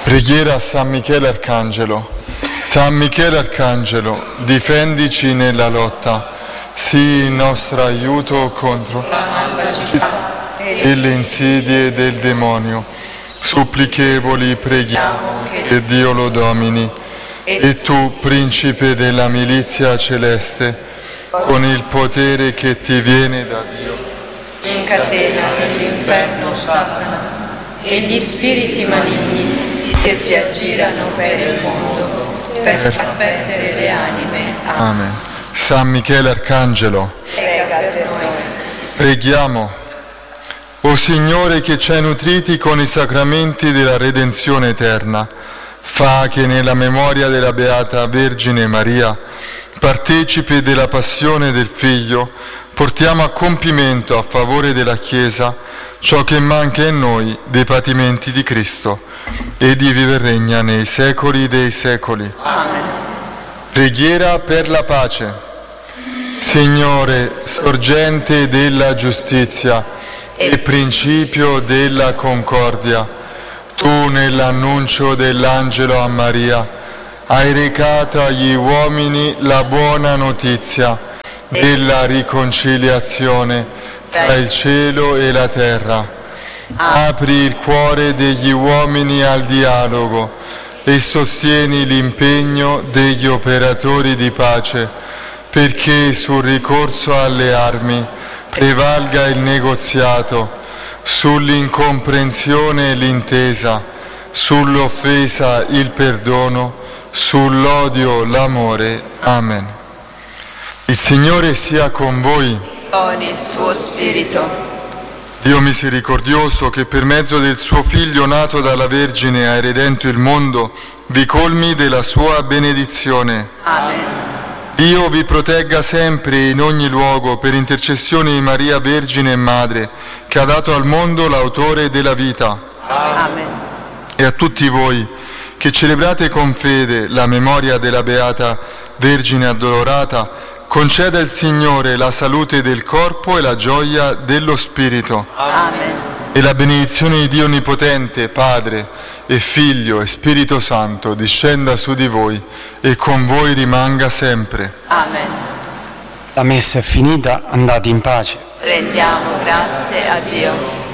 Preghiera a San Michele Arcangelo. San Michele Arcangelo, difendici nella lotta, sii il nostro aiuto contro la malvagità e le insidie del demonio. Supplichevoli preghiamo che Dio lo domini. E tu, principe della milizia celeste, con il potere che ti viene da Dio, incatena nell'inferno Satana e gli spiriti maligni che si aggirano per il mondo per far perdere le anime. Amen. San Michele Arcangelo, Prega per noi. Preghiamo. O Signore, che ci hai nutriti con i sacramenti della redenzione eterna, fa che nella memoria della Beata Vergine Maria, partecipe della passione del Figlio, portiamo a compimento a favore della Chiesa ciò che manca in noi dei patimenti di Cristo, e di vive e regna nei secoli dei secoli. Amen. Preghiera per la pace. Signore, sorgente della giustizia e principio della concordia, tu nell'annuncio dell'angelo a Maria hai recato agli uomini la buona notizia della riconciliazione tra il cielo e la terra. Apri il cuore degli uomini al dialogo e sostieni l'impegno degli operatori di pace, perché sul ricorso alle armi prevalga il negoziato, sull'incomprensione l'intesa, sull'offesa il perdono, sull'odio l'amore. Amen. Il Signore sia con voi. Con il tuo spirito. Dio misericordioso, che per mezzo del suo Figlio nato dalla Vergine ha redento il mondo, vi colmi della sua benedizione. Amen. Dio vi protegga sempre in ogni luogo per intercessione di Maria Vergine e Madre, che ha dato al mondo l'autore della vita. Amen. E a tutti voi che celebrate con fede la memoria della Beata Vergine Addolorata, conceda il Signore la salute del corpo e la gioia dello spirito. Amen. E la benedizione di Dio Onnipotente, Padre e Figlio e Spirito Santo, discenda su di voi e con voi rimanga sempre. Amen. La messa è finita, andate in pace. Rendiamo grazie a Dio.